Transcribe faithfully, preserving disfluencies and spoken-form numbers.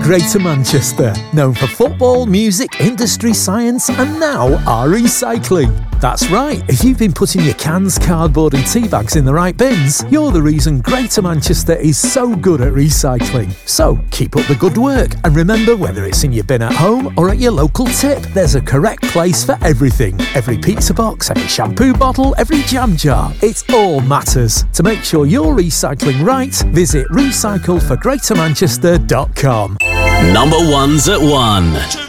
Greater Manchester, known for football, music, industry, science and now our recycling. That's right, if you've been putting your cans, cardboard and tea bags in the right bins, you're the reason Greater Manchester is so good at recycling. So keep up the good work and remember, whether it's in your bin at home or at your local tip, there's a correct place for everything. Every pizza box, every shampoo bottle, every jam jar. It all matters. To make sure you're recycling right, visit recycle for greater manchester dot com. Number one's at one.